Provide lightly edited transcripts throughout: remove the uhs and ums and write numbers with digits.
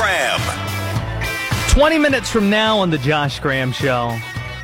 Graham. 20 minutes from now on the Josh Graham Show,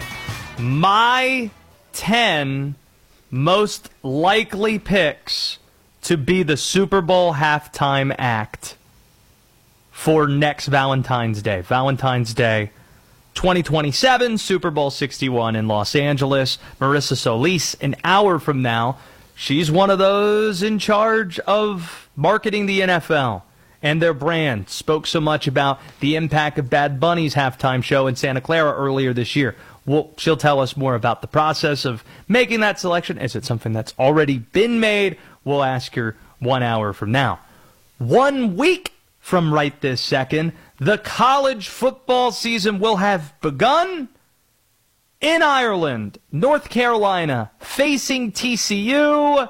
my 10 most likely picks to be the Super Bowl halftime act for next Valentine's Day. Valentine's Day 2027, Super Bowl 61 in Los Angeles. Marissa Solis, an hour from now, she's one of those in charge of marketing the NFL and their brand. Spoke so much about the impact of Bad Bunny's halftime show in Santa Clara earlier this year. She'll tell us more about the process of making that selection. Is it something that's already been made? We'll ask her 1 hour from now. 1 week from right this second, the college football season will have begun in Ireland. North Carolina facing TCU.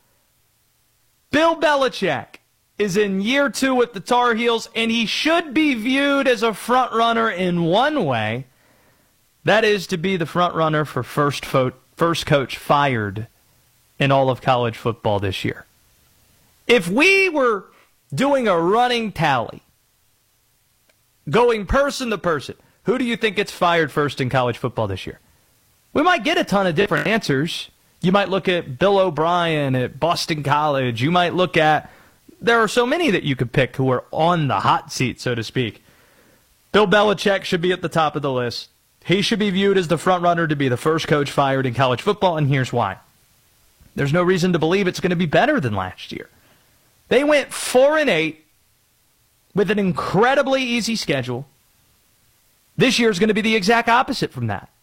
Bill Belichick is in year 2 with the Tar Heels, and he should be viewed as a front runner in one way. That is to be the front runner for first coach fired in all of college football this year. If we were doing a running tally, going person to person, who do you think gets fired first in college football this year? We might get a ton of different answers. You might look at Bill O'Brien at Boston College. You might look at, there are so many that you could pick who are on the hot seat, so to speak. Bill Belichick should be at the top of the list. He should be viewed as the front runner to be the first coach fired in college football, and here's why. There's no reason to believe it's going to be better than last year. They went 4-8 with an incredibly easy schedule. This year is going to be the exact opposite from that.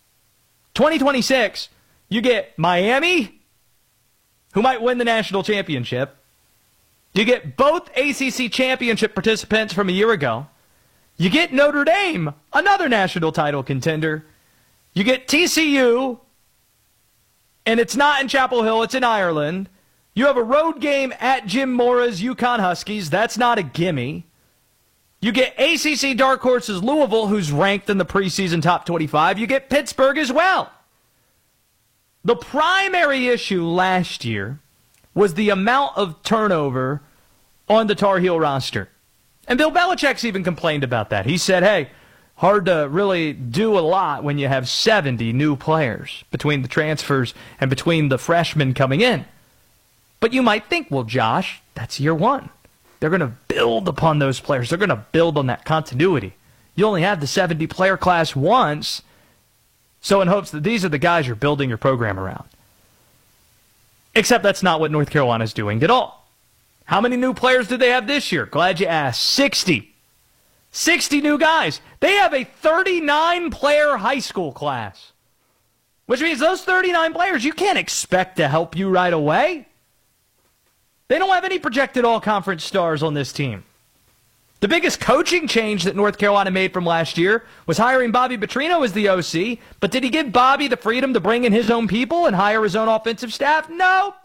2026, you get Miami, who might win the national championship. You get both ACC championship participants from a year ago. You get Notre Dame, another national title contender. You get TCU, and it's not in Chapel Hill, it's in Ireland. You have a road game at Jim Mora's UConn Huskies. That's not a gimme. You get ACC dark horses Louisville, who's ranked in the preseason top 25. You get Pittsburgh as well. The primary issue last year was the amount of turnover on the Tar Heel roster. And Bill Belichick's even complained about that. He said, hey, hard to really do a lot when you have 70 new players between the transfers and between the freshmen coming in. But you might think, well, Josh, that's year 1. They're going to build upon those players. They're going to build on that continuity. You only have the 70-player class once, so in hopes that these are the guys you're building your program around. Except that's not what North Carolina's doing at all. How many new players did they have this year? Glad you asked. 60. 60 new guys. They have a 39-player high school class, which means those 39 players you can't expect to help you right away. They don't have any projected all-conference stars on this team. The biggest coaching change that North Carolina made from last year was hiring Bobby Petrino as the OC, but did he give Bobby the freedom to bring in his own people and hire his own offensive staff? Nope.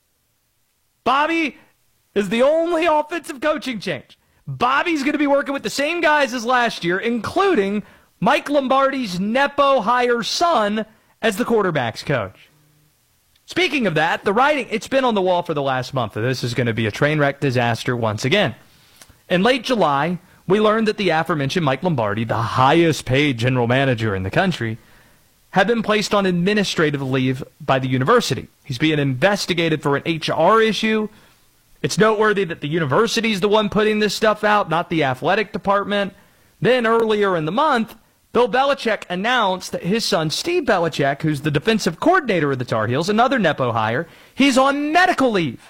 Bobby is the only offensive coaching change. Bobby's going to be working with the same guys as last year, including Mike Lombardi's Nepo hire son as the quarterback's coach. Speaking of that, the writing, it's been on the wall for the last month. This is going to be a train wreck disaster once again. In late July, we learned that the aforementioned Mike Lombardi, the highest paid general manager in the country, had been placed on administrative leave by the university. He's being investigated for an HR issue. It's noteworthy that the university is the one putting this stuff out, not the athletic department. Then earlier in the month, Bill Belichick announced that his son, Steve Belichick, who's the defensive coordinator of the Tar Heels, another Nepo hire, he's on medical leave.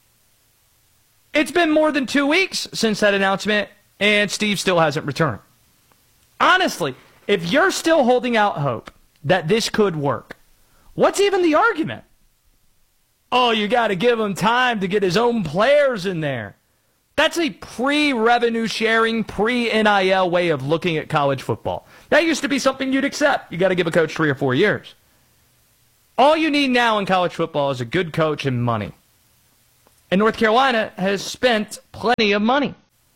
It's been more than 2 weeks since that announcement, and Steve still hasn't returned. Honestly, if you're still holding out hope that this could work, what's even the argument? Oh, you got to give him time to get his own players in there. That's a pre-revenue sharing, pre-NIL way of looking at college football. That used to be something you'd accept. You got to give a coach 3 or 4 years. All you need now in college football is a good coach and money. And North Carolina has spent plenty of money.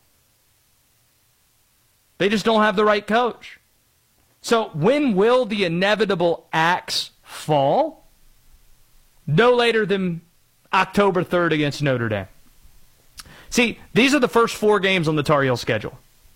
They just don't have the right coach. So when will the inevitable axe fall? No later than October 3rd against Notre Dame. See, these are the first 4 games on the Tar Heel schedule.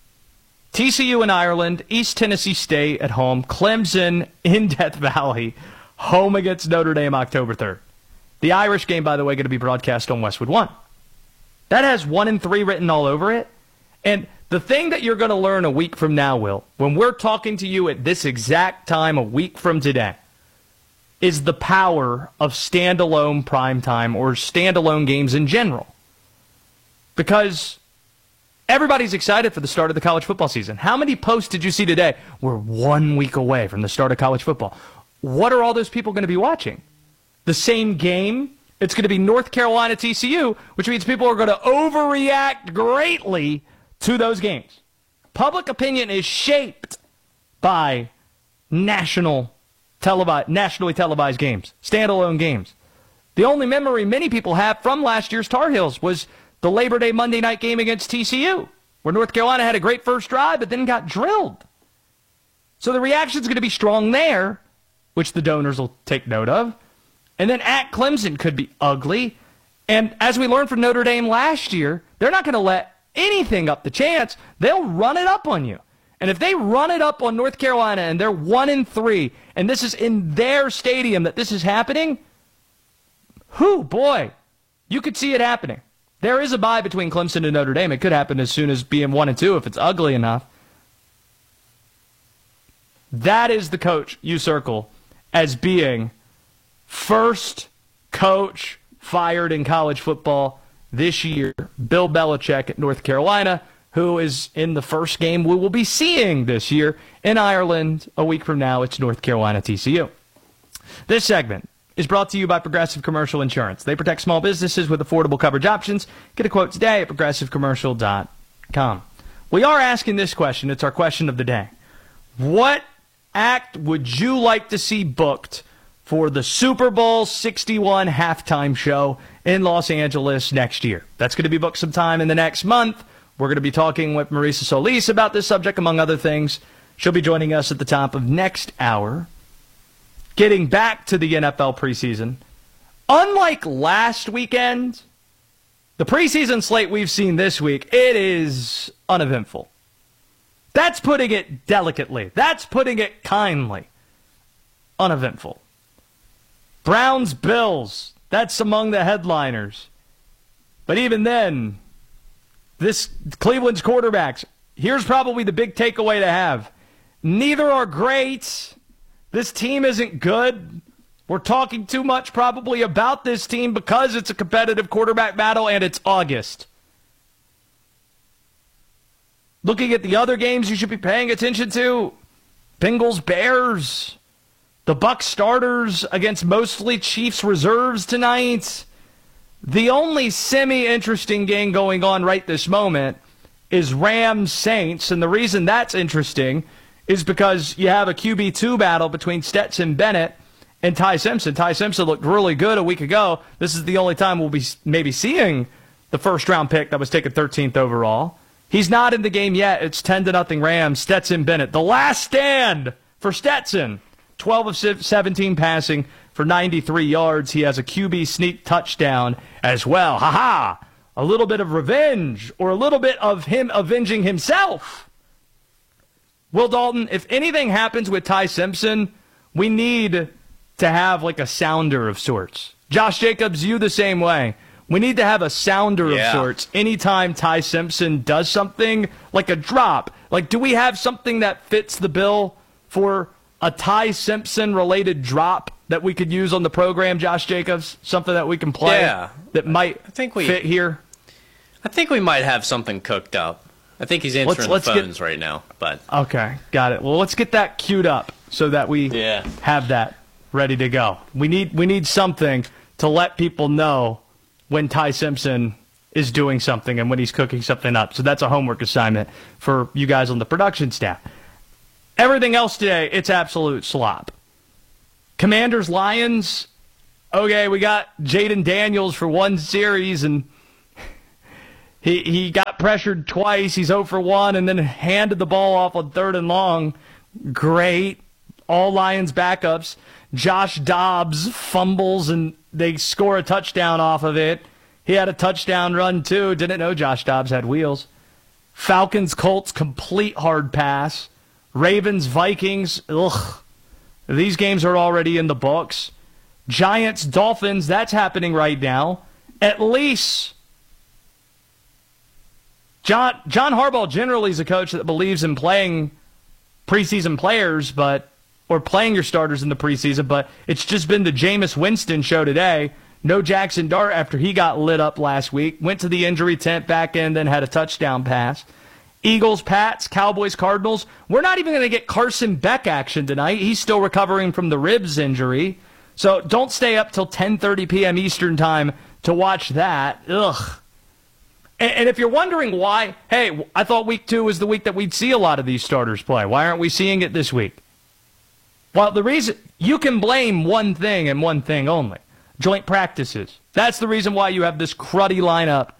TCU in Ireland, East Tennessee State at home, Clemson in Death Valley, home against Notre Dame October 3rd. The Irish game, by the way, going to be broadcast on Westwood One. That has 1-3 written all over it. And the thing that you're going to learn a week from now, Will, when we're talking to you at this exact time a week from today, is the power of standalone primetime or standalone games in general. Because everybody's excited for the start of the college football season. How many posts did you see today? We're 1 week away from the start of college football. What are all those people going to be watching? The same game? It's going to be North Carolina TCU, which means people are going to overreact greatly to those games. Public opinion is shaped by nationally televised games, standalone games. The only memory many people have from last year's Tar Heels was the Labor Day Monday night game against TCU, where North Carolina had a great first drive but then got drilled. So the reaction's going to be strong there, which the donors will take note of. And then at Clemson could be ugly. And as we learned from Notre Dame last year, they're not going to let anything up the chance. They'll run it up on you. And if they run it up on North Carolina and they're 1-3, and this is in their stadium that this is happening, boy, you could see it happening. There is a bye between Clemson and Notre Dame. It could happen as soon as being 1-2 if it's ugly enough. That is the coach you circle as being first coach fired in college football this year, Bill Belichick at North Carolina, who is in the first game we will be seeing this year in Ireland. A week from now, it's North Carolina TCU. This segment is brought to you by Progressive Commercial Insurance. They protect small businesses with affordable coverage options. Get a quote today at progressivecommercial.com. We are asking this question. It's our question of the day. What act would you like to see booked for the Super Bowl 61 halftime show in Los Angeles next year? That's going to be booked sometime in the next month. We're going to be talking with Marisa Solis about this subject, among other things. She'll be joining us at the top of next hour. Getting back to the NFL preseason, unlike last weekend, the preseason slate we've seen this week, it is uneventful. That's putting it delicately. That's putting it kindly. Uneventful. Browns, Bills, that's among the headliners. But even then, this Cleveland's quarterbacks, here's probably the big takeaway to have. Neither are great. This team isn't good. We're talking too much probably about this team because it's a competitive quarterback battle and it's August. Looking at the other games you should be paying attention to, Bengals, Bears, the Bucs starters against mostly Chiefs reserves tonight. The only semi-interesting game going on right this moment is Rams Saints, and the reason that's interesting is because you have a QB2 battle between Stetson Bennett and Ty Simpson. Ty Simpson looked really good a week ago. This is the only time we'll be maybe seeing the first-round pick that was taken 13th overall. He's not in the game yet. It's 10-0 Rams. Stetson Bennett, the last stand for Stetson. 12 of 17 passing for 93 yards. He has a QB sneak touchdown as well. Ha-ha! A little bit of revenge, or a little bit of him avenging himself. Will Dalton, if anything happens with Ty Simpson, we need to have like a sounder of sorts. Josh Jacobs, you the same way. We need to have a sounder of sorts anytime Ty Simpson does something like a drop. Like, do we have something that fits the bill for a Ty Simpson-related drop that we could use on the program, Josh Jacobs? Something that we can play that might fit here? I think we might have something cooked up. I think he's answering the phones right now. But okay, got it. Well, let's get that queued up so that we have that ready to go. We need something to let people know when Ty Simpson is doing something and when he's cooking something up. So that's a homework assignment for you guys on the production staff. Everything else today, it's absolute slop. Commanders, Lions, okay, we got Jaden Daniels for one series, and he got pressured twice. He's 0 for 1 and then handed the ball off on 3rd and long. Great. All Lions backups. Josh Dobbs fumbles, and they score a touchdown off of it. He had a touchdown run, too. Didn't know Josh Dobbs had wheels. Falcons, Colts, complete hard pass. Ravens, Vikings, ugh. These games are already in the books. Giants, Dolphins, that's happening right now. At least John Harbaugh generally is a coach that believes in playing preseason players, or playing your starters in the preseason, but it's just been the Jameis Winston show today. No Jackson Dart after he got lit up last week. Went to the injury tent back in, then had a touchdown pass. Eagles, Pats, Cowboys, Cardinals. We're not even going to get Carson Beck action tonight. He's still recovering from the ribs injury. So don't stay up till 10:30 p.m. Eastern time to watch that. Ugh. And if you're wondering why, hey, I thought week 2 was the week that we'd see a lot of these starters play. Why aren't we seeing it this week? Well, the reason, you can blame one thing and one thing only. Joint practices. That's the reason why you have this cruddy lineup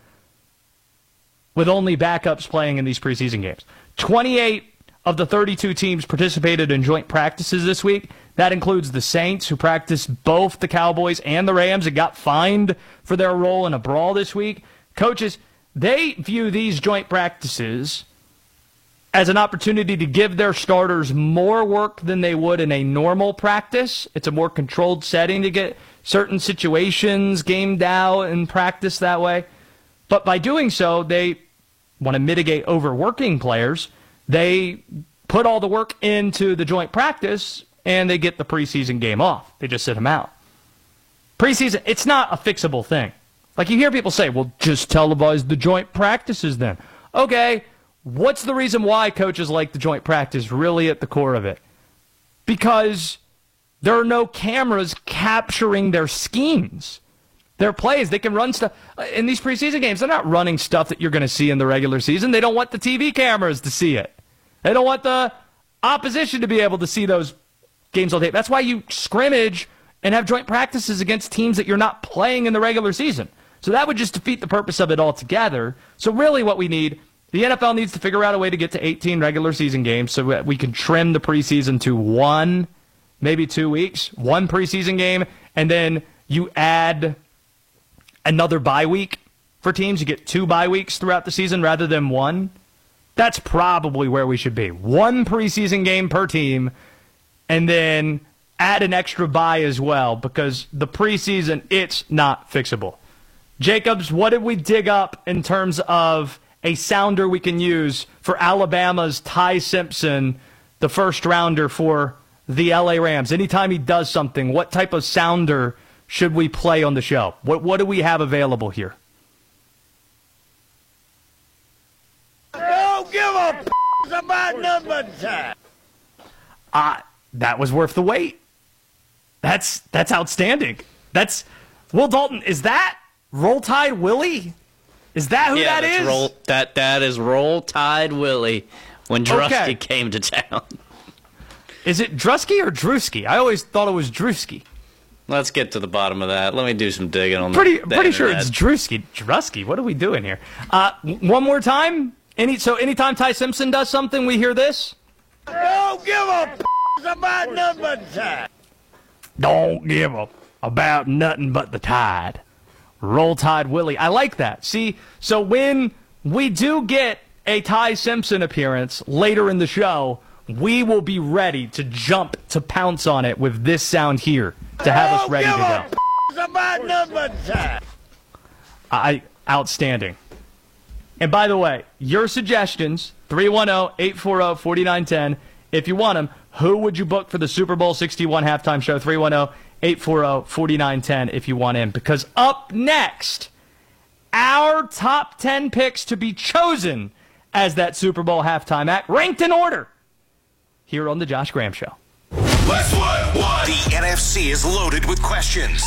with only backups playing in these preseason games. 28 of the 32 teams participated in joint practices this week. That includes the Saints, who practiced both the Cowboys and the Rams and got fined for their role in a brawl this week. Coaches, they view these joint practices as an opportunity to give their starters more work than they would in a normal practice. It's a more controlled setting to get certain situations gamed out and practice that way. But by doing so, they want to mitigate overworking players. They put all the work into the joint practice, and they get the preseason game off. They just sit them out. Preseason, it's not a fixable thing. Like you hear people say, well, just televise the joint practices then. Okay, what's the reason why coaches like the joint practice really at the core of it? Because there are no cameras capturing their schemes, their plays. They can run stuff. In these preseason games, they're not running stuff that you're going to see in the regular season. They don't want the TV cameras to see it. They don't want the opposition to be able to see those games all day. That's why you scrimmage and have joint practices against teams that you're not playing in the regular season. So that would just defeat the purpose of it altogether. So really what we need, the NFL needs to figure out a way to get to 18 regular season games so that we can trim the preseason to 1, maybe 2 weeks, 1 preseason game, and then you add another bye week for teams. You get 2 bye weeks throughout the season rather than 1. That's probably where we should be. 1 preseason game per team, and then add an extra bye as well, because the preseason, it's not fixable. Jacobs, what did we dig up in terms of a sounder we can use for Alabama's Ty Simpson, the first rounder for the LA Rams? Anytime he does something, what type of sounder should we play on the show? What do we have available here? Don't give a about number time. That was worth the wait. That's outstanding. That's Will Dalton. Is that Roll Tide Willie? Is that who that is? That is Roll Tide Willie when Drusky came to town. Is it Drusky or Drewski? I always thought it was Drewski. Let's get to the bottom of that. Let me do some digging on pretty sure it's Drewski. Drusky. What are we doing here? One more time. Anytime Ty Simpson does something, we hear this. Don't give a about number time. Don't give a about nothing but the Tide. Roll Tide Willie. I like that. See, so when we do get a Ty Simpson appearance later in the show, we will be ready to jump to pounce on it with this sound here to have us ready to go. About number time. Outstanding. And by the way, your suggestions, 310-840-4910, if you want them. Who would you book for the Super Bowl 61 halftime show? 310-840-4910 if you want in. Because up next, our top 10 picks to be chosen as that Super Bowl halftime act, ranked in order, here on The Josh Graham Show. The NFC is loaded with questions.